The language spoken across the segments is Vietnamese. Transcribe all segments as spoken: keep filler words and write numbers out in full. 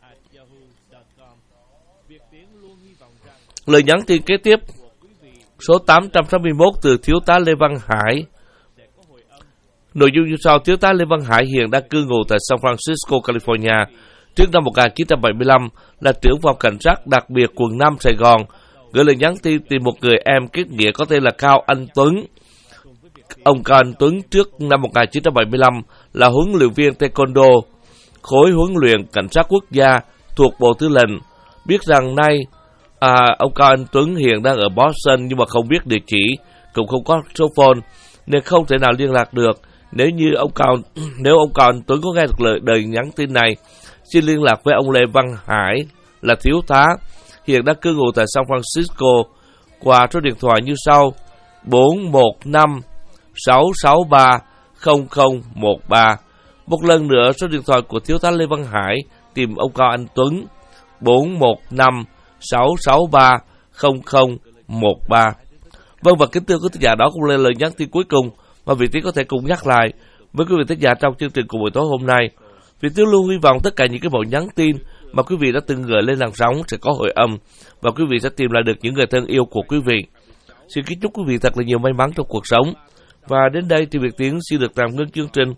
Lời nhắn tin kế tiếp, số tám trăm sáu mươi mốt từ Thiếu tá Lê Văn Hải. Nội dung như sau: Thiếu tá Lê Văn Hải hiện đang cư ngụ tại San Francisco, California. Trước năm một nghìn chín trăm bảy mươi lăm, là trưởng phòng cảnh sát đặc biệt quận năm Sài Gòn, gửi lời nhắn tin tìm một người em kết nghĩa có tên là Cao Anh Tuấn. Ông Cao Anh Tuấn trước năm một nghìn chín trăm bảy mươi lăm là huấn luyện viên taekwondo, khối huấn luyện cảnh sát quốc gia thuộc Bộ Tư lệnh. Biết rằng nay à, ông Cao Anh Tuấn hiện đang ở Boston nhưng mà không biết địa chỉ, cũng không có số phone nên không thể nào liên lạc được. Nếu như ông Cao nếu ông Cao Anh Tuấn có nghe được lời đời nhắn tin này, xin liên lạc với ông Lê Văn Hải là thiếu tá hiện đang cư ngụ tại San Francisco qua số điện thoại như sau: bốn một năm sáu sáu ba không không một ba. Một lần nữa, số điện thoại của thiếu tá Lê Văn Hải tìm ông Cao Anh Tuấn: bốn một năm sáu sáu ba không không một ba. Vâng, và kính thưa quý thính giả, đó cũng là lời nhắn tin cuối cùng mà Việt Tiến có thể cùng nhắc lại với quý vị thính giả trong chương trình của buổi tối hôm nay. Việt Tiến luôn hy vọng tất cả những cái mẫu nhắn tin mà quý vị đã từng gửi lên làn sóng sẽ có hồi âm và quý vị sẽ tìm lại được những người thân yêu của quý vị. Xin kính chúc quý vị thật là nhiều may mắn trong cuộc sống. Và đến đây thì Việt Tiến xin được tạm ngưng chương trình.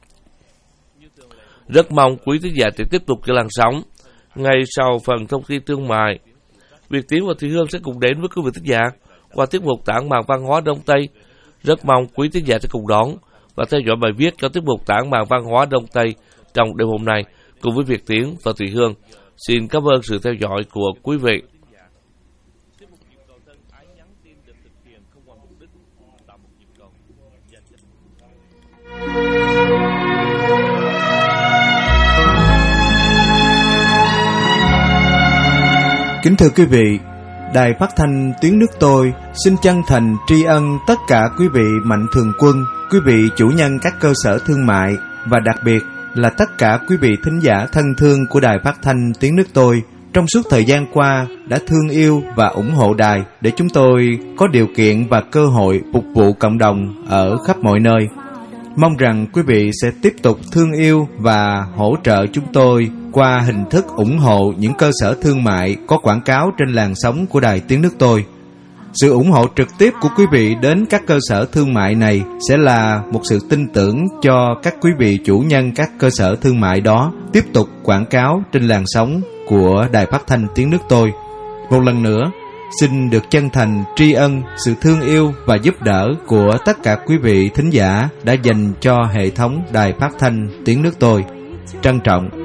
Rất mong quý thính giả sẽ tiếp tục cho làn sóng. Ngay sau phần thông tin thương mại, Việt Tiến và Thùy Hương sẽ cùng đến với quý vị thính giả qua tiết mục Tản màn văn hóa Đông Tây. Rất mong quý thính giả sẽ cùng đón và theo dõi bài viết cho tiết mục Tản màn văn hóa Đông Tây trong đêm hôm nay cùng với Việt Tiến và Thùy Hương. Xin cảm ơn sự theo dõi của quý vị. Kính thưa quý vị, Đài Phát thanh Tiếng nước tôi xin chân thành tri ân tất cả quý vị mạnh thường quân, quý vị chủ nhân các cơ sở thương mại và đặc biệt là tất cả quý vị thính giả thân thương của Đài Phát thanh Tiếng nước tôi trong suốt thời gian qua đã thương yêu và ủng hộ đài để chúng tôi có điều kiện và cơ hội phục vụ cộng đồng ở khắp mọi nơi. Mong rằng quý vị sẽ tiếp tục thương yêu và hỗ trợ chúng tôi qua hình thức ủng hộ những cơ sở thương mại có quảng cáo trên làn sóng của Đài Tiếng nước tôi. Sự ủng hộ trực tiếp của quý vị đến các cơ sở thương mại này sẽ là một sự tin tưởng cho các quý vị chủ nhân các cơ sở thương mại đó tiếp tục quảng cáo trên làn sóng của Đài Phát thanh Tiếng nước tôi. Một lần nữa, xin được chân thành tri ân sự thương yêu và giúp đỡ của tất cả quý vị thính giả đã dành cho hệ thống Đài Phát thanh Tiếng nước tôi. Trân trọng.